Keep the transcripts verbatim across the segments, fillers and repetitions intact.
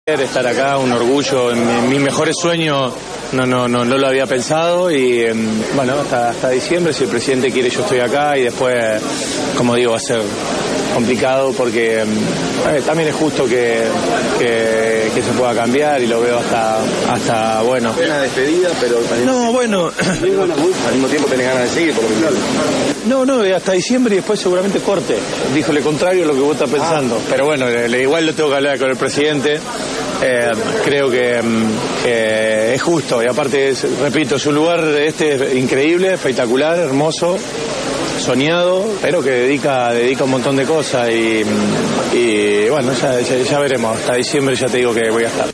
Estar acá, un orgullo, en, en mis mejores sueños no, no, no, no lo había pensado y bueno, hasta, hasta diciembre, si el presidente quiere yo estoy acá y después, como digo, va a ser complicado porque eh, también es justo que, que, que se pueda cambiar y lo veo hasta, hasta bueno. Una despedida, pero... No, bueno... Al mismo tiempo tenés ganas de seguir, por lo que claro. No, no, hasta diciembre y después seguramente corte. Dijo lo contrario a lo que vos estás pensando. Ah. Pero bueno, le, igual lo tengo que hablar con el presidente. Eh, creo que, que es justo y aparte, es, repito, su lugar este es increíble, espectacular, hermoso, soñado, pero que dedica dedica un montón de cosas y, y bueno, ya, ya, ya veremos. Hasta diciembre ya te digo que voy a estar.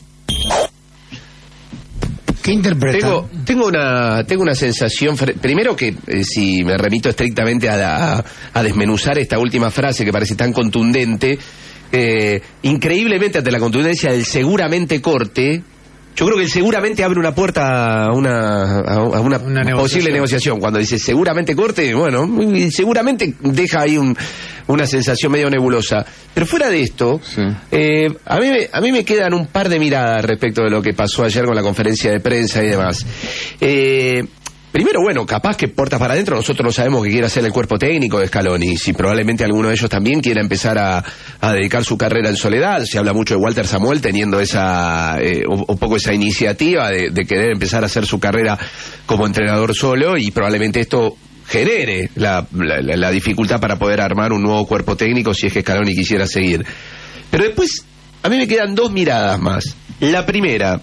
¿Qué interpreta? Tengo, tengo una tengo una sensación, primero que eh, si me remito estrictamente a, la, a desmenuzar esta última frase que parece tan contundente, eh, increíblemente ante la contundencia del seguramente corte, yo creo que el seguramente abre una puerta a una, a una, una negociación. Posible negociación. Cuando dice seguramente corte, bueno, seguramente deja ahí un, una sensación medio nebulosa. Pero fuera de esto, sí. eh, a, mí me, a mí me quedan un par de miradas respecto de lo que pasó ayer con la conferencia de prensa y demás. Eh, primero, bueno, capaz que puertas para adentro nosotros no sabemos qué quiere hacer el cuerpo técnico de Scaloni, si probablemente alguno de ellos también quiera empezar a, a dedicar su carrera en soledad. Se habla mucho de Walter Samuel teniendo esa eh, un, un poco esa iniciativa de, de querer empezar a hacer su carrera como entrenador solo y probablemente esto genere la, la, la dificultad para poder armar un nuevo cuerpo técnico si es que Scaloni quisiera seguir. Pero después, a mí me quedan dos miradas más. La primera...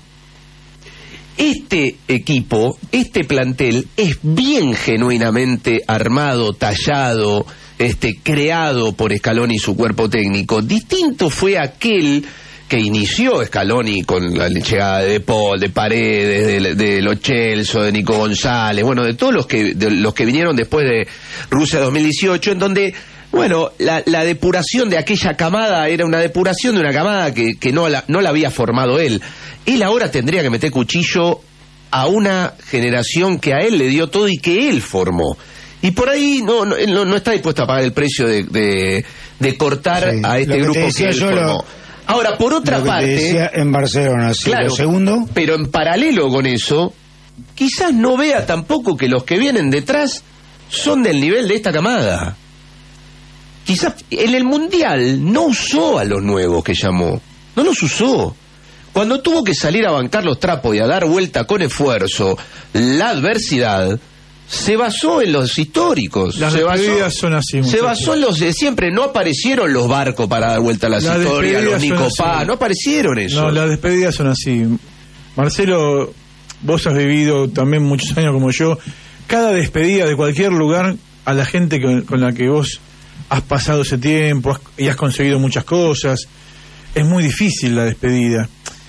Este equipo, este plantel es bien genuinamente armado, tallado, este, creado por Scaloni y su cuerpo técnico. Distinto fue aquel que inició Scaloni con la llegada de De Paul, de Paredes, de, de Lo Celso, de Nico González, bueno, de todos los que, de los que vinieron después de Rusia dos mil dieciocho, en donde... Bueno, la, la depuración de aquella camada era una depuración de una camada que, que no, la, no la había formado él. Él ahora tendría que meter cuchillo a una generación que a él le dio todo y que él formó. Y por ahí no, no, él no, no está dispuesto a pagar el precio de, de, de cortar sí, a este grupo que, que él formó. Lo, ahora, por otra lo que parte... Te decía en Barcelona, sí, claro, lo segundo... Pero en paralelo con eso, quizás no vea tampoco que los que vienen detrás son del nivel de esta camada. Quizás en el Mundial no usó a los nuevos que llamó, no los usó. Cuando tuvo que salir a bancar los trapos y a dar vuelta con esfuerzo la adversidad, se basó en los históricos. Las se despedidas basó, son así. Se basó en los de siempre, no aparecieron los barcos para dar vuelta a las, las historias, los Nicopá, no aparecieron esos. No, las despedidas son así. Marcelo, vos has vivido también muchos años como yo, cada despedida de cualquier lugar a la gente que, con la que vos... has pasado ese tiempo has, y has conseguido muchas cosas, es muy difícil la despedida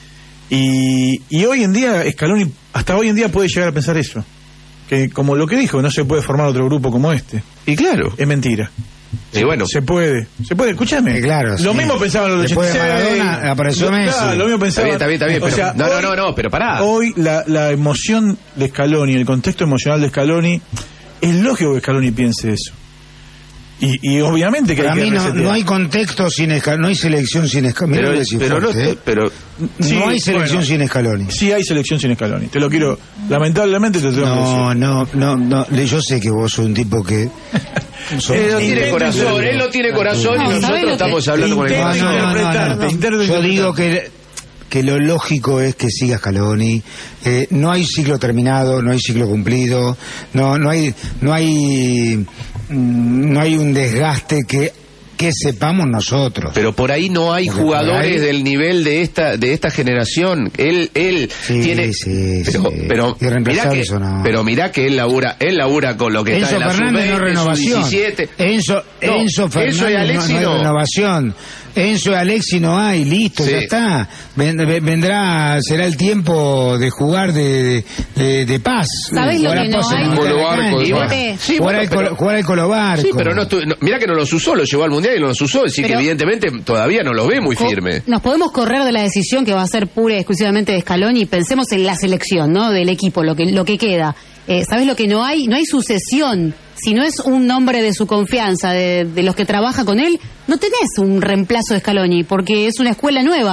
y, y hoy en día Scaloni hasta hoy en día puede llegar a pensar eso, que como lo que dijo, no se puede formar otro grupo como este, y claro, es mentira. Y bueno, se puede, se puede, escúchame. Claro, lo sí. mismo pensaban los ochenta y seis. Después de Maradona apareció Messi. Claro, lo mismo pensaban. Está bien, está bien, está bien. O sea, no, hoy, no, no, no, pero pará. Hoy la, la emoción de Scaloni, el contexto emocional de Scaloni, es lógico que Scaloni piense eso. Y, y obviamente que para hay que mí no, no hay contexto sin Scaloni, no hay selección sin Scaloni. Pero, pero, fuerte, no, ¿eh? pero sí, no hay selección bueno, sin Scaloni. Sí hay selección sin Scaloni. Te lo quiero, lamentablemente te lo tengo no, que decir. No, no, no, no. Yo sé que vos sos un tipo que. Él no tiene corazón, él no tiene corazón no, y nosotros estamos hablando con el corazón. No, no, no, no. Yo digo que que lo lógico es que siga Scaloni. Eh, no hay ciclo terminado, no hay ciclo cumplido, no, no hay, no hay, no hay un desgaste que que sepamos nosotros. Pero por ahí no hay Porque jugadores ahí... del nivel de esta de esta generación. Él él sí, tiene sí, pero sí. pero mirá que no. pero mirá que él labura él labura con lo que Enzo está en la Fernández sub veinte, no renovación. sub diecisiete. Enzo no, Enzo Fernández Enzo y Alexis no, no hay renovación. Enzo y Alexis no hay, listo, sí. Ya está. Vendrá, será el tiempo de jugar de, de, de paz. ¿Sabés lo que no hay? Jugar al Colo, jugar al Colo Barco. Sí, pero no, no, mirá que no los usó, los llevó al Mundial y no los usó, es decir, pero, que evidentemente todavía no los ve muy firme. Nos podemos correr de la decisión que va a ser pura y exclusivamente de Scaloni y pensemos en la selección, ¿no? Del equipo, lo que, lo que queda. Eh, ¿Sabés lo que no hay? No hay sucesión. Si no es un nombre de su confianza, de, de los que trabaja con él, no tenés un reemplazo de Scaloni, porque es una escuela nueva.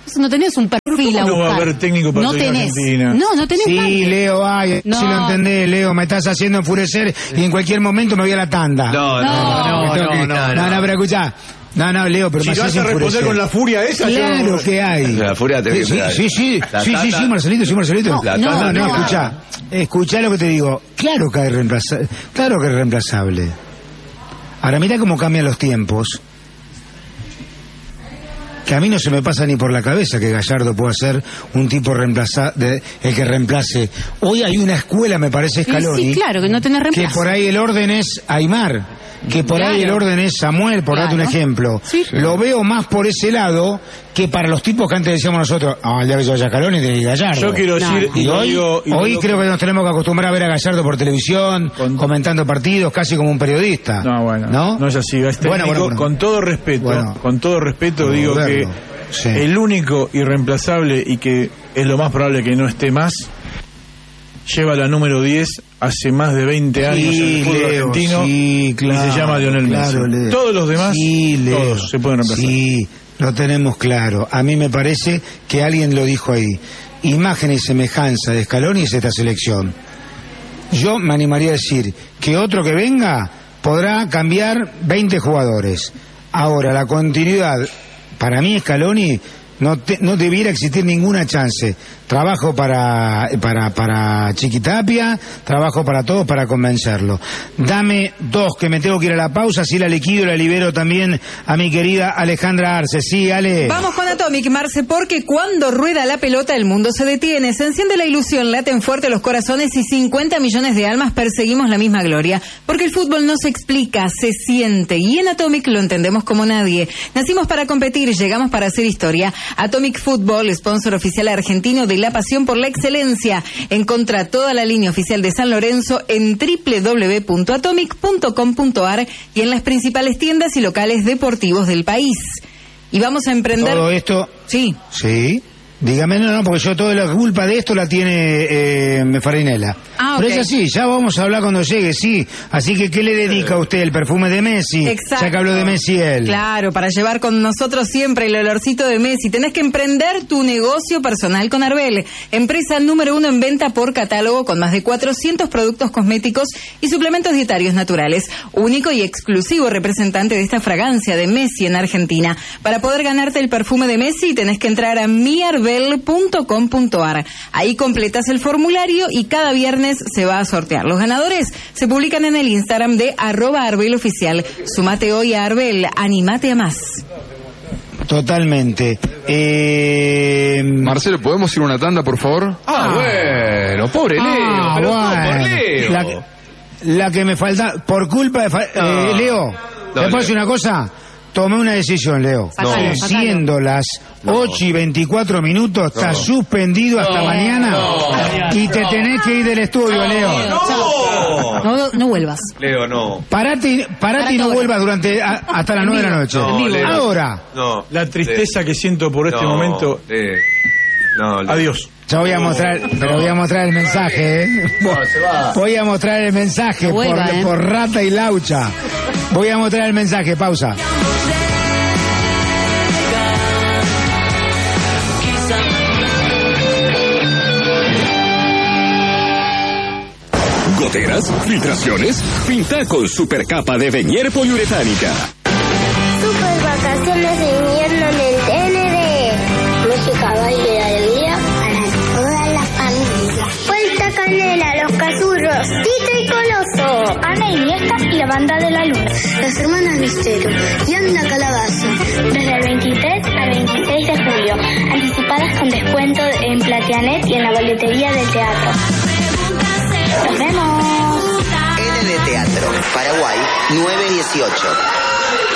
No tenés un perfil a ¿Cómo no va a buscar. haber técnico para no la tenés. Argentina? No, no tenés. Sí, nadie. Leo, ay, No. si lo entendés, Leo, me estás haciendo enfurecer y en cualquier momento me voy a la tanda. No, no, No, no, no, no, no, no, no, pero escuchá. No, no, Leo, pero Si me vas haces a responder enfurecer. con la furia esa, Claro yo... que hay. La furia te- Sí, sí, sí, La sí, sí, tanda- sí, Marcelito, sí, Marcelito. No, no, no, no, no. escuchá, escuchá lo que te digo. Claro que hay reemplaza- claro que es reemplazable. Ahora mira cómo cambian los tiempos. Que a mí no se me pasa ni por la cabeza que Gallardo pueda ser un tipo reemplaza de, el que reemplace. Hoy hay una escuela, me parece, Sí, Scaloni, sí, claro, que no tenés que reemplazo. por ahí el orden es Aymar, que por ahí el Claro. orden es Samuel, por darte un Claro. ejemplo. Sí. Lo veo más por ese lado que para los tipos que antes decíamos nosotros, ah, el día que se vaya Scaloni tiene que ir Gallardo. Yo quiero No. decir... Y lo hoy, digo- y lo hoy digo- creo que nos tenemos que acostumbrar a ver a Gallardo por televisión, Con- comentando partidos, casi como un periodista. No, bueno, ¿no? no es así. Este Bueno, técnico, bueno, bueno. con todo respeto, Bueno. con todo respeto Puedo digo verlo, que sí. el único irreemplazable y que es lo más probable que no esté más, lleva la número diez hace más de veinte años en el fútbol Leo, argentino sí, claro, y se llama Lionel claro, Messi. Leo. Todos los demás, Sí, Leo, todos se pueden reemplazar. Sí, lo tenemos claro. A mí me parece que alguien lo dijo ahí. Imagen y semejanza de Scaloni es esta selección. Yo me animaría a decir que otro que venga podrá cambiar veinte jugadores. Ahora, la continuidad, para mí Scaloni no, te- no debiera existir ninguna chance. Trabajo para, para, para Chiquitapia, trabajo para todos para convencerlo. Dame dos, que me tengo que ir a la pausa, si la liquido, la libero también a mi querida Alejandra Arce. Sí, Ale. Vamos con Atomic, Marce, porque cuando rueda la pelota el mundo se detiene, se enciende la ilusión, laten fuerte los corazones y cincuenta millones de almas perseguimos la misma gloria. Porque el fútbol no se explica, se siente, y en Atomic lo entendemos como nadie. Nacimos para competir, llegamos para hacer historia. Atomic Fútbol, sponsor oficial argentino de la pasión por la excelencia. Encontra toda la línea oficial de San Lorenzo en doble u doble u doble u punto atomic punto com punto a r y en las principales tiendas y locales deportivos del país. Y vamos a emprender... Todo esto. Sí. Sí. Dígame, no, no, porque yo toda la culpa de esto la tiene eh, Farinella. Ah, Pero ok. es así, ya vamos a hablar cuando llegue, sí. Así que, ¿qué le dedica a usted? ¿El perfume de Messi? Exacto. Ya que habló de Messi él. Claro, para llevar con nosotros siempre el olorcito de Messi. Tenés que emprender tu negocio personal con Arbel, empresa número uno en venta por catálogo con más de cuatrocientos productos cosméticos y suplementos dietarios naturales. Único y exclusivo representante de esta fragancia de Messi en Argentina. Para poder ganarte el perfume de Messi tenés que entrar a mi arbel punto com punto a r. Ahí completas el formulario y cada viernes se va a sortear. Los ganadores se publican en el Instagram de arroba Arbel Oficial. Sumate hoy a Arbel, animate a más. Totalmente. Eh... Marcelo, ¿podemos ir a una tanda, por favor? Ah, bueno, pobre Leo, Ah, pero no, bueno. por Leo. La, que- la que me falta, por culpa de... fa- No. eh, Leo, No, ¿te puedo Leo. decir una cosa? Tomé una decisión, Leo. Sacalo, No. sacalo. Siendo las ocho y veinticuatro minutos, está suspendido hasta No. mañana. No. Y te tenés que ir del estudio, Leo. No, no, no vuelvas. Leo, no. Parate, y- parate y no ahora. vuelvas durante a- hasta las nueve de la noche. No, En vivo. Leo. Ahora. No. La tristeza que siento por este No, momento. Leo. No, Leo. Adiós. Ya voy a mostrar, pero voy a mostrar el mensaje, ¿eh? Voy a mostrar el mensaje No vuelva, por, ¿eh? por rata y laucha. Voy a mostrar el mensaje, pausa. Goteras, filtraciones, pinta con supercapa de Venier poliuretánica. Super vacaciones de invierno en el T N D. Música, baile y alegría para todas las familias. Vuelta Canela, Los Cazurros, Tito y Coloso, Ana Iniesta y la Banda de la Luz. Las Hermanas Misterio y Anda Calabaza. Desde el veintitrés al veintiséis de julio. Anticipadas con descuento en Platianet y en la boletería del teatro. Nos vemos. N D Teatro, Paraguay nueve dieciocho.